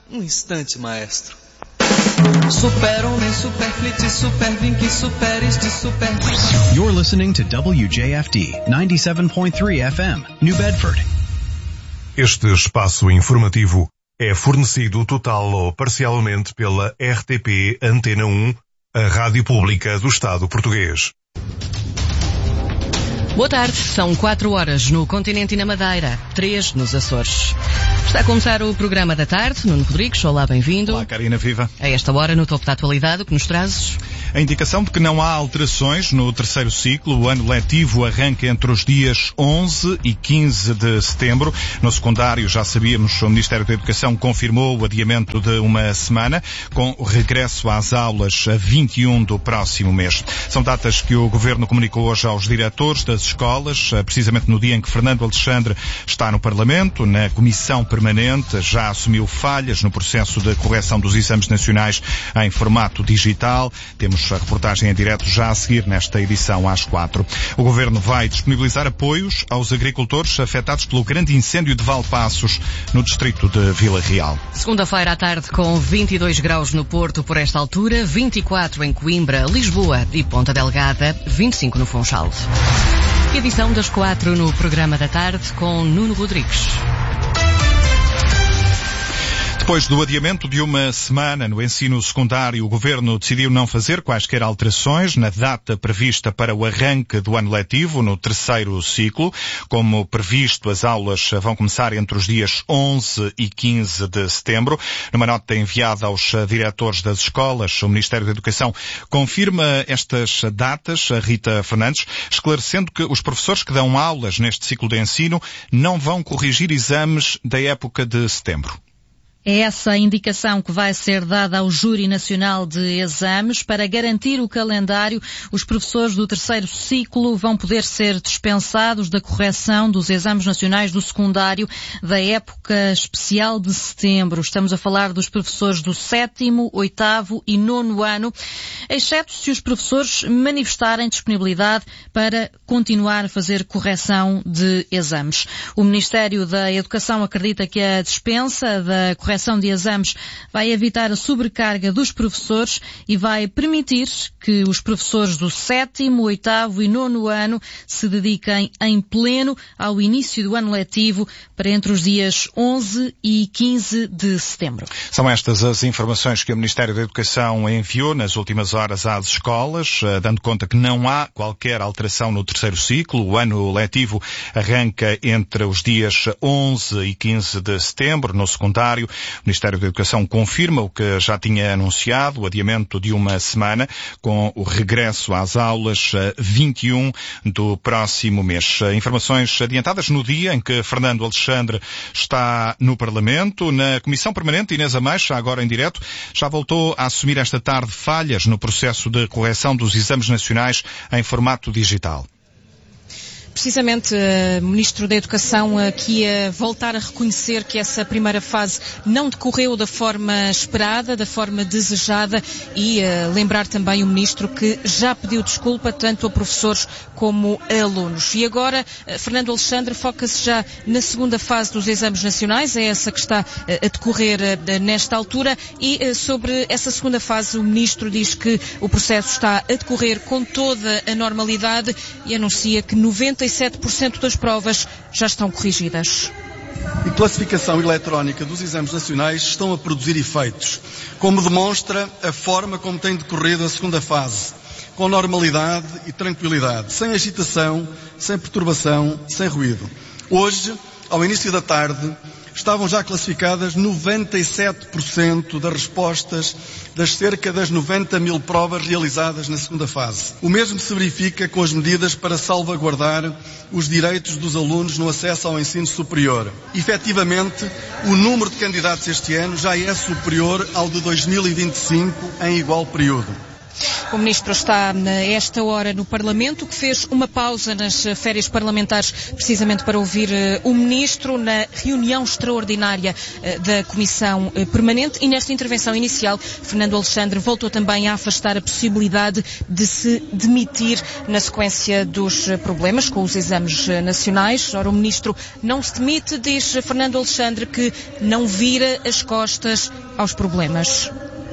Um instante, maestro. Super Homem, Super Fleet, Super Vink, Super Este, Super... You're listening to WJFD 97.3 FM, New Bedford. Este espaço informativo é fornecido total ou parcialmente pela RTP Antena 1, a rádio pública do Estado português. Boa tarde, são 4 horas no continente e na Madeira, 3 nos Açores. Está a começar o programa da tarde. Nuno Rodrigues, olá, bem-vindo. Olá, Karina, viva. A esta hora, no topo da atualidade, o que nos trazes? A indicação de que não há alterações no terceiro ciclo. O ano letivo arranca entre os dias 11 e 15 de setembro. No secundário, já sabíamos, o Ministério da Educação confirmou o adiamento de uma semana, com o regresso às aulas a 21 do próximo mês. São datas que o Governo comunicou hoje aos diretores das escolas, precisamente no dia em que Fernando Alexandre está no Parlamento, na Comissão Permanente, já assumiu falhas no processo de correção dos exames nacionais em formato digital. Temos a reportagem em direto já a seguir nesta edição às 4. O Governo vai disponibilizar apoios aos agricultores afetados pelo grande incêndio de Valpaços, no distrito de Vila Real. Segunda-feira à tarde com 22 graus no Porto por esta altura, 24 em Coimbra, Lisboa e Ponta Delgada, 25 no Funchal. Edição das 4 no programa da tarde com Nuno Rodrigues. Depois do adiamento de uma semana no ensino secundário, o Governo decidiu não fazer quaisquer alterações na data prevista para o arranque do ano letivo no terceiro ciclo. Como previsto, as aulas vão começar entre os dias 11 e 15 de setembro. Numa nota enviada aos diretores das escolas, o Ministério da Educação confirma estas datas, a Rita Fernandes, esclarecendo que os professores que dão aulas neste ciclo de ensino não vão corrigir exames da época de setembro. É essa a indicação que vai ser dada ao Júri Nacional de Exames. Para garantir o calendário, os professores do terceiro ciclo vão poder ser dispensados da correção dos exames nacionais do secundário da época especial de setembro. Estamos a falar dos professores do 7º, 8º e 9º ano, exceto se os professores manifestarem disponibilidade para continuar a fazer correção de exames. O Ministério da Educação acredita que a dispensa da correção de exames vai evitar a sobrecarga dos professores e vai permitir que os professores do 7º, 8º e 9º ano se dediquem em pleno ao início do ano letivo para entre os dias 11 e 15 de setembro. São estas as informações que o Ministério da Educação enviou nas últimas horas às escolas, dando conta que não há qualquer alteração no terceiro ciclo. O ano letivo arranca entre os dias 11 e 15 de setembro no secundário. O Ministério da Educação confirma o que já tinha anunciado, o adiamento de uma semana, com o regresso às aulas 21 do próximo mês. Informações adiantadas no dia em que Fernando Alexandre está no Parlamento. Na Comissão Permanente, Inês Ameixo, agora em direto, já voltou a assumir esta tarde falhas no processo de correção dos exames nacionais em formato digital. Precisamente, o Ministro da Educação aqui a voltar a reconhecer que essa primeira fase não decorreu da forma esperada, da forma desejada e lembrar também o Ministro que já pediu desculpa tanto a professores como a alunos. E agora, Fernando Alexandre foca-se já na segunda fase dos exames nacionais, é essa que está a decorrer nesta altura e sobre essa segunda fase o Ministro diz que o processo está a decorrer com toda a normalidade e anuncia que 97% das provas já estão corrigidas. E classificação eletrónica dos exames nacionais estão a produzir efeitos, como demonstra a forma como tem decorrido a segunda fase, com normalidade e tranquilidade, sem agitação, sem perturbação, sem ruído. Hoje, ao início da tarde, estavam já classificadas 97% das respostas das cerca das 90 mil provas realizadas na segunda fase. O mesmo se verifica com as medidas para salvaguardar os direitos dos alunos no acesso ao ensino superior. Efetivamente, o número de candidatos este ano já é superior ao de 2025 em igual período. O Ministro está a esta hora no Parlamento, que fez uma pausa nas férias parlamentares precisamente para ouvir o Ministro na reunião extraordinária da Comissão Permanente, e nesta intervenção inicial Fernando Alexandre voltou também a afastar a possibilidade de se demitir na sequência dos problemas com os exames nacionais. Ora, o Ministro não se demite, diz Fernando Alexandre, que não vira as costas aos problemas.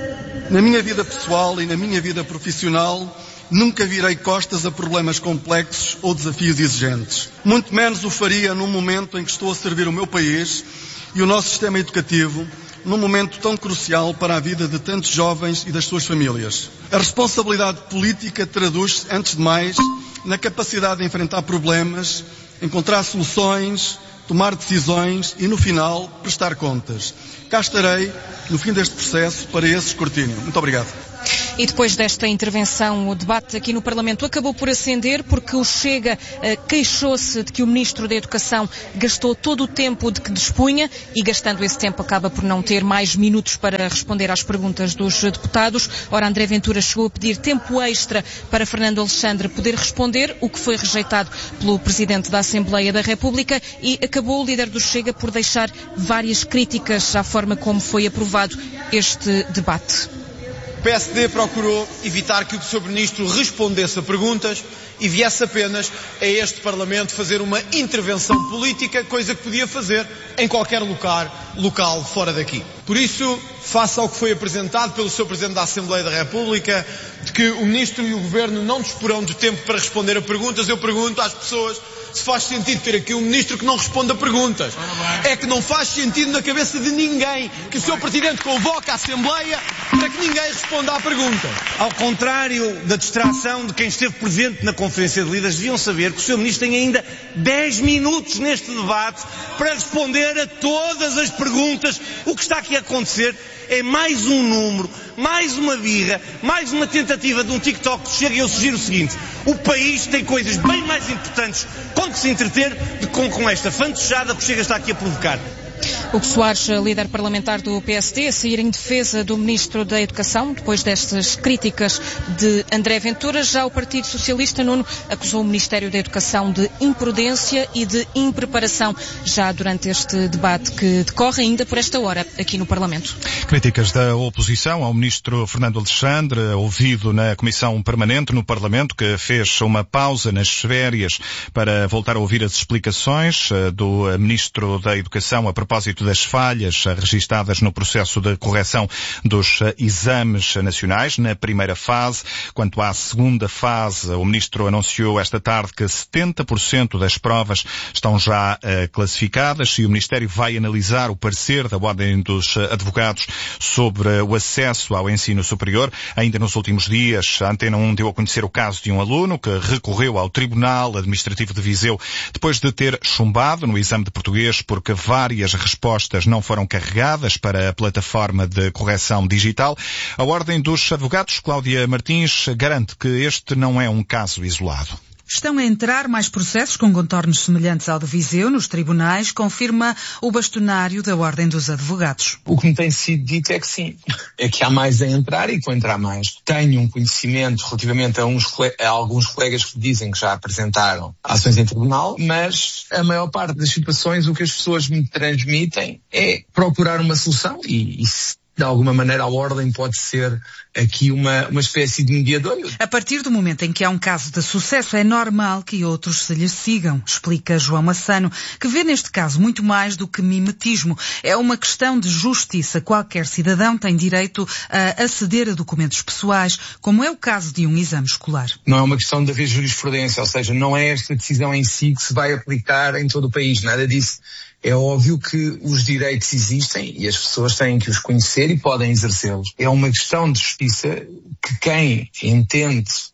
Na minha vida pessoal e na minha vida profissional, nunca virei costas a problemas complexos ou desafios exigentes. Muito menos o faria num momento em que estou a servir o meu país e o nosso sistema educativo, num momento tão crucial para a vida de tantos jovens e das suas famílias. A responsabilidade política traduz-se, antes de mais, na capacidade de enfrentar problemas, encontrar soluções, tomar decisões e, no final, prestar contas. Cá estarei, no fim deste processo, para esse escrutínio. Muito obrigado. E depois desta intervenção, o debate aqui no Parlamento acabou por acender, porque o Chega queixou-se de que o Ministro da Educação gastou todo o tempo de que dispunha e, gastando esse tempo, acaba por não ter mais minutos para responder às perguntas dos deputados. Ora, André Ventura chegou a pedir tempo extra para Fernando Alexandre poder responder, o que foi rejeitado pelo Presidente da Assembleia da República, e acabou o líder do Chega por deixar várias críticas à forma como foi aprovado este debate. O PSD procurou evitar que o Sr. Ministro respondesse a perguntas e viesse apenas a este Parlamento fazer uma intervenção política, coisa que podia fazer em qualquer local fora daqui. Por isso, face ao que foi apresentado pelo Sr. Presidente da Assembleia da República, de que o Ministro e o Governo não disporão de tempo para responder a perguntas, eu pergunto às pessoas se faz sentido ter aqui um Ministro que não responde a perguntas. É que não faz sentido na cabeça de ninguém que o Sr. Presidente convoque a Assembleia para que ninguém responda à pergunta. Ao contrário da distração de quem esteve presente na Conferência de Líderes, deviam saber que o Sr. Ministro tem ainda 10 minutos neste debate para responder a todas as perguntas. O que está aqui a acontecer é mais um número, mais uma birra, mais uma tentativa de um TikTok que chega, e eu sugiro o seguinte: o país tem coisas bem mais importantes com que se entreter com esta fantochada que o Chega está aqui a provocar. Hugo Soares, líder parlamentar do PSD, a sair em defesa do Ministro da Educação, depois destas críticas de André Ventura. Já o Partido Socialista, Nuno, acusou o Ministério da Educação de imprudência e de impreparação, já durante este debate que decorre ainda por esta hora aqui no Parlamento. Críticas da oposição ao Ministro Fernando Alexandre, ouvido na Comissão Permanente no Parlamento, que fez uma pausa nas férias para voltar a ouvir as explicações do Ministro da Educação a propósito das falhas registadas no processo de correção dos exames nacionais na primeira fase. Quanto à segunda fase, o Ministro anunciou esta tarde que 70% das provas estão já classificadas e o Ministério vai analisar o parecer da Ordem dos Advogados sobre o acesso ao ensino superior. Ainda nos últimos dias, a Antena 1 deu a conhecer o caso de um aluno que recorreu ao Tribunal Administrativo de Viseu depois de ter chumbado no exame de português porque várias respostas não foram carregadas para a plataforma de correção digital. A Ordem dos Advogados, Cláudia Martins, garante que este não é um caso isolado. Estão a entrar mais processos com contornos semelhantes ao de Viseu nos tribunais, confirma o bastonário da Ordem dos Advogados. O que me tem sido dito é que sim, é que há mais a entrar e que vão entrar mais. Tenho um conhecimento relativamente a alguns colegas que dizem que já apresentaram ações em tribunal, mas a maior parte das situações o que as pessoas me transmitem é procurar uma solução e de alguma maneira a Ordem pode ser aqui uma espécie de mediador. A partir do momento em que há um caso de sucesso, é normal que outros se lhe sigam, explica João Massano, que vê neste caso muito mais do que mimetismo. É uma questão de justiça. Qualquer cidadão tem direito a aceder a documentos pessoais, como é o caso de um exame escolar. Não é uma questão de haver jurisprudência, ou seja, não é esta decisão em si que se vai aplicar em todo o país, nada disso. É óbvio que os direitos existem e as pessoas têm que os conhecer e podem exercê-los. É uma questão de justiça que quem entende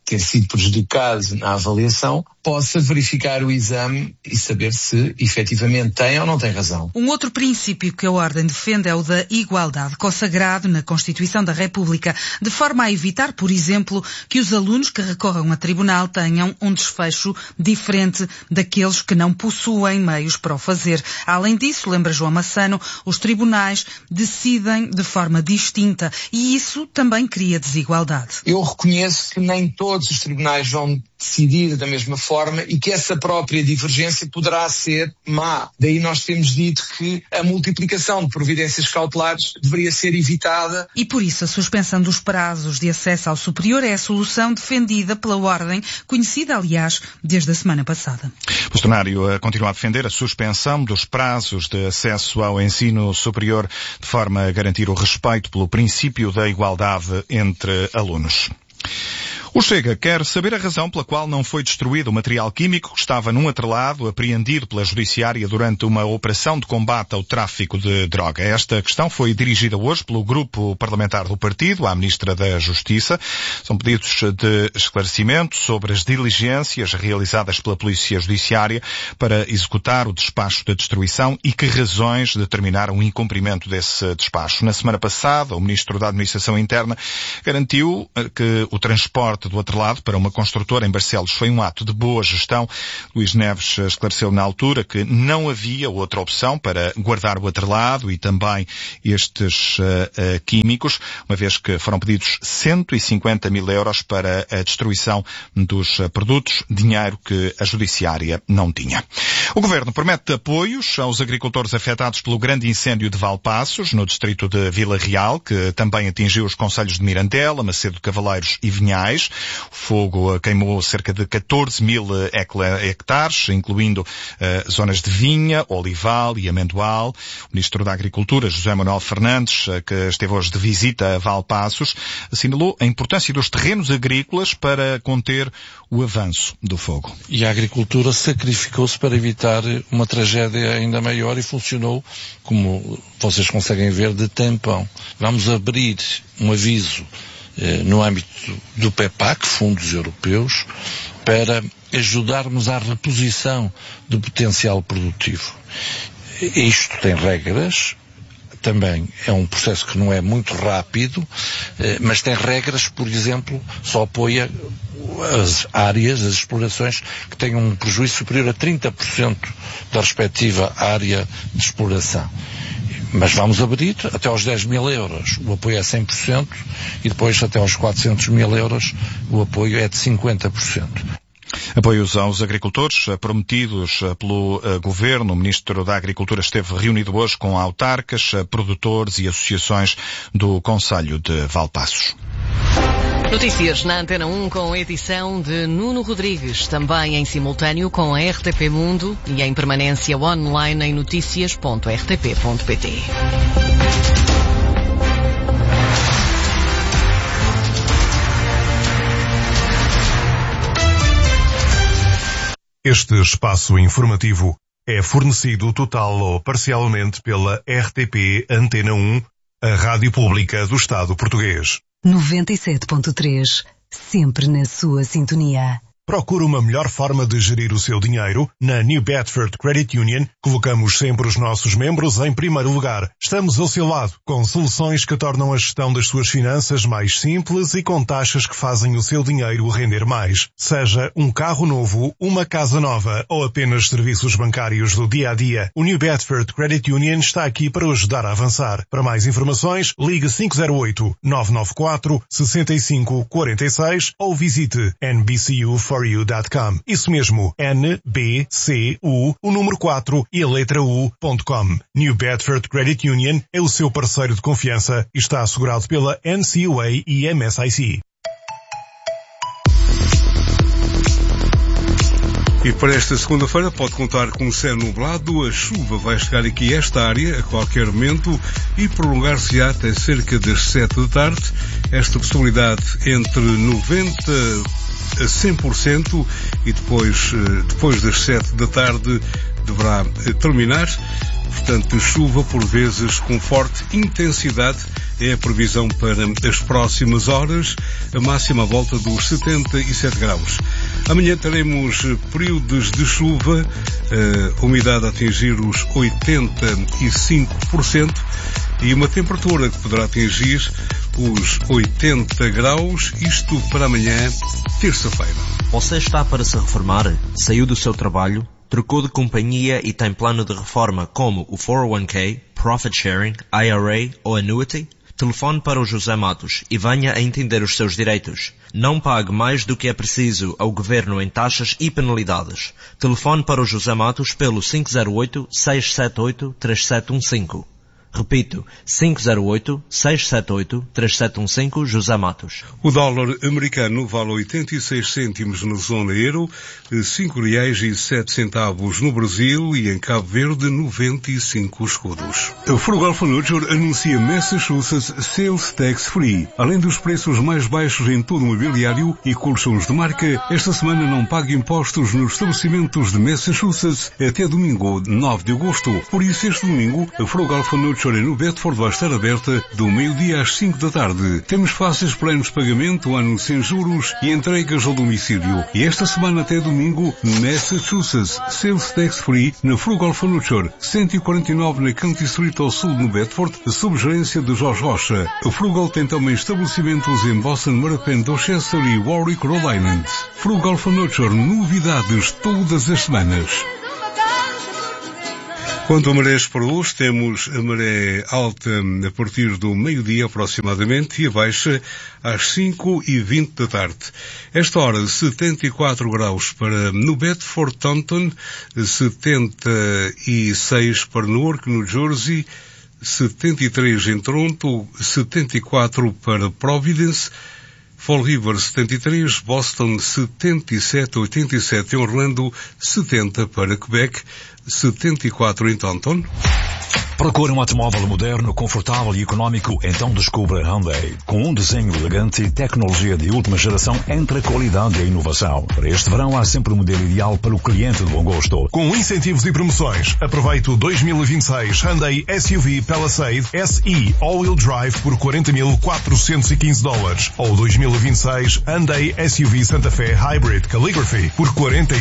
ter sido prejudicado na avaliação, possa verificar o exame e saber se efetivamente tem ou não tem razão. Um outro princípio que a Ordem defende é o da igualdade, consagrado na Constituição da República, de forma a evitar, por exemplo, que os alunos que recorram a tribunal tenham um desfecho diferente daqueles que não possuem meios para o fazer. Além disso, lembra João Massano, os tribunais decidem de forma distinta e isso também cria desigualdade. Eu reconheço que nem todos os tribunais vão decidir da mesma forma e que essa própria divergência poderá ser má. Daí nós temos dito que a multiplicação de providências cautelares deveria ser evitada. E por isso a suspensão dos prazos de acesso ao superior é a solução defendida pela Ordem, conhecida, aliás, desde a semana passada. O bastonário continua a defender a suspensão dos prazos de acesso ao ensino superior de forma a garantir o respeito pelo princípio da igualdade entre alunos. O Chega quer saber a razão pela qual não foi destruído o material químico que estava num atrelado apreendido pela Judiciária durante uma operação de combate ao tráfico de droga. Esta questão foi dirigida hoje pelo grupo parlamentar do partido à Ministra da Justiça. São pedidos de esclarecimento sobre as diligências realizadas pela Polícia Judiciária para executar o despacho de destruição e que razões determinaram o incumprimento desse despacho. Na semana passada, o Ministro da Administração Interna garantiu que o transporte do atrelado para uma construtora em Barcelos foi um ato de boa gestão. Luís Neves esclareceu na altura que não havia outra opção para guardar o atrelado e também estes químicos, uma vez que foram pedidos 150 mil euros para a destruição dos produtos, dinheiro que a Judiciária não tinha. O Governo promete apoios aos agricultores afetados pelo grande incêndio de Valpaços, no distrito de Vila Real, que também atingiu os concelhos de Mirandela, Macedo de Cavaleiros e Vinhais. O fogo queimou cerca de 14 mil hectares, incluindo zonas de vinha, olival e amendoal. O Ministro da Agricultura, José Manuel Fernandes, que esteve hoje de visita a Valpaços, assinalou a importância dos terrenos agrícolas para conter o avanço do fogo. E a agricultura sacrificou-se para evitar uma tragédia ainda maior e funcionou, como vocês conseguem ver, de tampão. Vamos abrir um aviso no âmbito do PEPAC, fundos europeus, para ajudarmos à reposição do potencial produtivo. Isto tem regras, também é um processo que não é muito rápido, mas tem regras, por exemplo, só apoia as áreas, as explorações que tenham um prejuízo superior a 30% da respectiva área de exploração. Mas vamos abrir até aos 10 mil euros, o apoio é 100%, e depois até aos 400 mil euros, o apoio é de 50%. Apoios aos agricultores prometidos pelo Governo. O Ministro da Agricultura esteve reunido hoje com autarcas, produtores e associações do Concelho de Valpaços. Notícias na Antena 1 com a edição de Nuno Rodrigues, também em simultâneo com a RTP Mundo e em permanência online em noticias.rtp.pt. Este espaço informativo é fornecido total ou parcialmente pela RTP Antena 1, a rádio pública do Estado português. 97.3, sempre na sua sintonia. Procura uma melhor forma de gerir o seu dinheiro? Na New Bedford Credit Union, colocamos sempre os nossos membros em primeiro lugar. Estamos ao seu lado, com soluções que tornam a gestão das suas finanças mais simples e com taxas que fazem o seu dinheiro render mais. Seja um carro novo, uma casa nova ou apenas serviços bancários do dia-a-dia, o New Bedford Credit Union está aqui para o ajudar a avançar. Para mais informações, ligue 508-994-6546 ou visite NBCU4U.com. Isso mesmo, NBCU, o número 4 e a letra U.com. New Bedford Credit Union é o seu parceiro de confiança e está assegurado pela NCUA e MSIC. E para esta segunda-feira pode contar com o céu nublado, a chuva vai chegar aqui a esta área a qualquer momento e prolongar-se até cerca das 7 da tarde. Esta possibilidade entre 90% a 100% e depois das 7 da tarde deverá terminar. portanto, chuva por vezes com forte intensidade. É a previsão para as próximas horas, a máxima volta dos 77 graus. Amanhã teremos períodos de chuva, a umidade a atingir os 85% e uma temperatura que poderá atingir os 80 graus, isto para amanhã, terça-feira. Você está para se reformar? Saiu do seu trabalho? Trocou de companhia e tem plano de reforma como o 401k, Profit Sharing, IRA ou Annuity? Telefone para o José Matos e venha a entender os seus direitos. Não pague mais do que é preciso ao Governo em taxas e penalidades. Telefone para o José Matos pelo 508-678-3715. Repito, 508-678-3715, José Matos. O dólar americano vale 86 cêntimos na zona euro, 5 reais e 7 centavos no Brasil e em Cabo Verde 95 escudos. A Frugal Furniture anuncia Massachusetts Sales Tax Free. Além dos preços mais baixos em todo o mobiliário e colchões de marca, esta semana não paga impostos nos estabelecimentos de Massachusetts até domingo, 9 de agosto. Por isso, este domingo, a Frugal Furniture no Bedford vai estar aberta do meio-dia às 5 da tarde. Temos fáceis planos de pagamento, ano sem juros e entregas ao domicílio. E esta semana até domingo, Massachusetts Sales Tax Free na Frugal Furniture, 149 na County Street ao sul no Bedford, sob gerência de Jorge Rocha. A Frugal tem também estabelecimentos em Boston, Mattapan, Dorchester e Warwick, Rhode Island. Frugal Furniture, novidades todas as semanas. Quanto a marés para hoje, temos a maré alta a partir do meio-dia aproximadamente e a baixa às 5h20 da tarde. Esta hora, 74 graus para no Bedford, Taunton, 76 para Newark, New Jersey, 73 em Toronto, 74 para Providence, Fall River 73, Boston 77, 87 em Orlando, 70 para Quebec, 74 em Taunton. Procura um automóvel moderno, confortável e económico? Então descubra Hyundai. Com um desenho elegante e tecnologia de última geração entre a qualidade e a inovação. Para este verão há sempre o modelo ideal para o cliente de bom gosto. Com incentivos e promoções, aproveite o 2026 Hyundai SUV Palisade SE All-Wheel Drive por $40.415 ou 2026 Hyundai SUV Santa Fe Hybrid Calligraphy por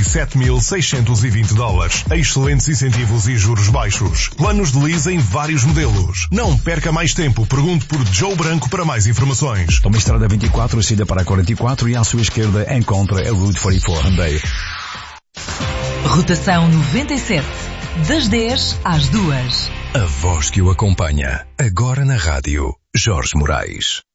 $47.620. Excelentes incentivos e juros baixos. Planos de lease em vários modelos. Não perca mais tempo. Pergunte por Joe Branco para mais informações. Tome a estrada 24, saída para a 44 e à sua esquerda encontra a Route 44 Hyundai. Rotação 97. Das 10 às 2. A voz que o acompanha. Agora na rádio. Jorge Moraes.